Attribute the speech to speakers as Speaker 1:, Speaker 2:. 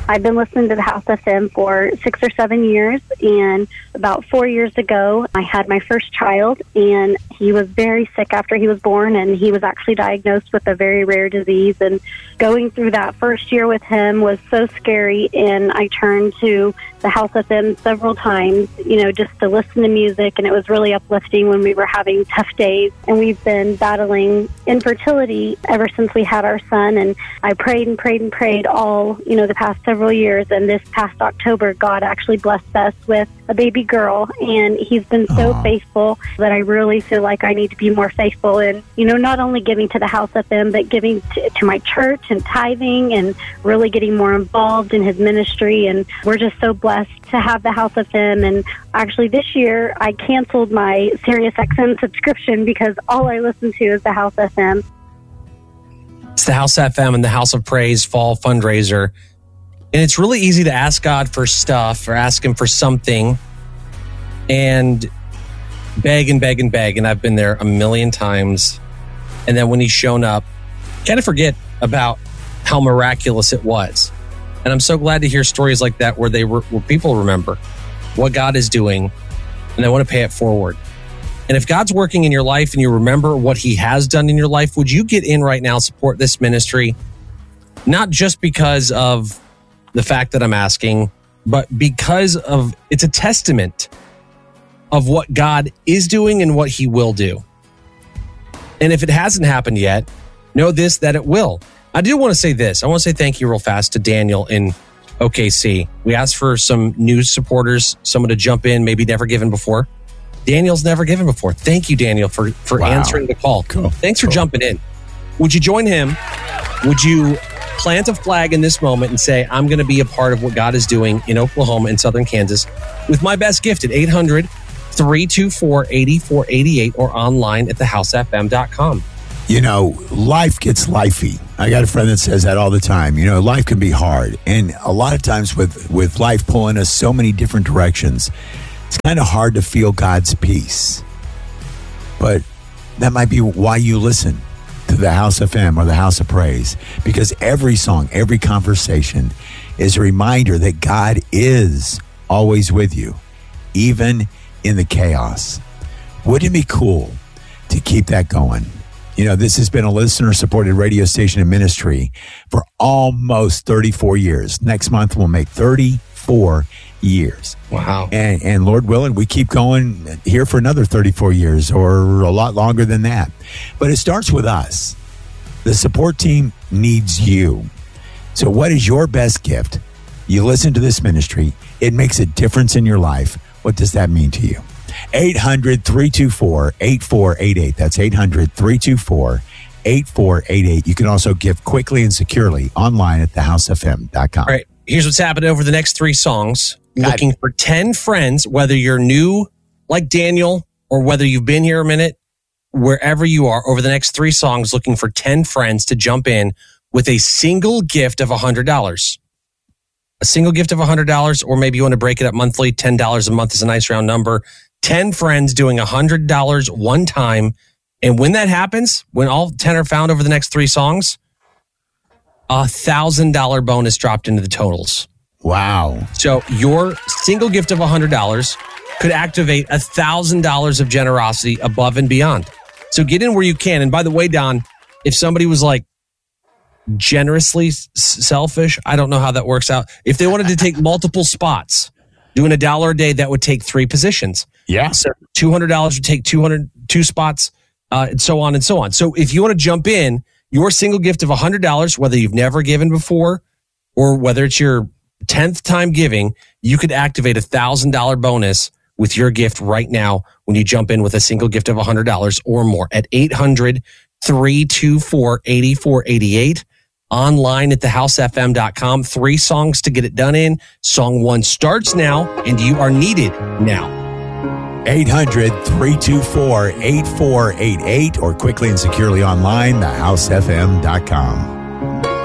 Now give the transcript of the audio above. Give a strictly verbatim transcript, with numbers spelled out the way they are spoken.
Speaker 1: I've been listening to the House F M for six or seven years, and about four years ago, I had my first child, and he was very sick after he was born, and he was actually diagnosed with a very rare disease, and going through that first year with him was so scary, and I turned to the House F M several times, you know, just to listen to music, and it was really uplifting when we were having tough days, and we've been battling infertility ever since we had our son, and I prayed and prayed and prayed all, you know, the past several years, and this past October, God actually blessed us with a baby girl, and he's been so
Speaker 2: Aww.
Speaker 1: faithful that I really feel like I need to be more faithful, and, you know, not only giving to the House F M, but giving to, to my church and tithing and really getting more involved in his ministry, and we're just so blessed to have the House F M. And actually this year I canceled my Sirius X M subscription because all I listen to is the House F M.
Speaker 3: It's the House F M and the House of Praise Fall Fundraiser. And it's really easy to ask God for stuff or ask him for something and beg and beg and beg. And I've been there a million times. And then when he's shown up, kind of forget about how miraculous it was. And I'm so glad to hear stories like that where they were, where people remember what God is doing and they want to pay it forward. And if God's working in your life and you remember what he has done in your life, would you get in right now, support this ministry? Not just because of the fact that I'm asking, but because of it's a testament of what God is doing and what he will do. And if it hasn't happened yet, know this, that it will. I do want to say this. I want to say thank you real fast to Daniel in O K C. We asked for some new supporters, someone to jump in, maybe never given before. Daniel's never given before. Thank you, Daniel, for, for
Speaker 2: Wow.
Speaker 3: answering the call.
Speaker 2: Cool.
Speaker 3: Thanks for
Speaker 2: Cool.
Speaker 3: jumping in. Would you join him? Would you plant a flag in this moment and say, I'm going to be a part of what God is doing in Oklahoma and southern Kansas with my best gift at eight hundred, three two four, eight four eight eight or online at the house f m dot com.
Speaker 2: You know, life gets lifey. I got a friend that says that all the time. You know, life can be hard. And a lot of times with, with life pulling us so many different directions, it's kind of hard to feel God's peace. But that might be why you listen to the House F M or the House of Praise, because every song, every conversation is a reminder that God is always with you, even in the chaos. Wouldn't it be cool to keep that going? You know, this has been a listener-supported radio station and ministry for almost thirty-four years. Next month, we'll make thirty-four years.
Speaker 3: Wow.
Speaker 2: And, and Lord willing, we keep going here for another thirty-four years or a lot longer than that. But it starts with us. The support team needs you. So what is your best gift? You listen to this ministry. It makes a difference in your life. What does that mean to you? eight hundred, three two four, eight four eight eight. That's eight hundred, three two four, eight four eight eight. You can also give quickly and securely online at the house f m dot com.
Speaker 3: All right, here's what's happening over the next three songs.
Speaker 2: Got
Speaker 3: Looking
Speaker 2: it.
Speaker 3: for ten friends, whether you're new like Daniel or whether you've been here a minute, wherever you are, over the next three songs, looking for ten friends to jump in with a single gift of one hundred dollars. A single gift of one hundred dollars, or maybe you want to break it up monthly. ten dollars a month is a nice round number. ten friends doing one hundred dollars one time. And when that happens, when all ten are found over the next three songs, a one thousand dollars bonus dropped into the totals.
Speaker 2: Wow.
Speaker 3: So your single gift of one hundred dollars could activate one thousand dollars of generosity above and beyond. So get in where you can. And by the way, Don, if somebody was like generously s- selfish, I don't know how that works out. If they wanted to take multiple spots, doing a dollar a day, that would take three positions.
Speaker 2: Yeah.
Speaker 3: So two hundred dollars would take two hundred, two spots, uh, and so on and so on. So if you want to jump in, your single gift of one hundred dollars, whether you've never given before or whether it's your tenth time giving, you could activate a one thousand dollars bonus with your gift right now when you jump in with a single gift of one hundred dollars or more at eight hundred, three two four, eight four eight eight. Online at the house f m dot com. Three songs to get it done in. Song one starts now, and you are needed now.
Speaker 2: eight hundred, three two four, eight four eight eight or quickly and securely online, the house f m dot com.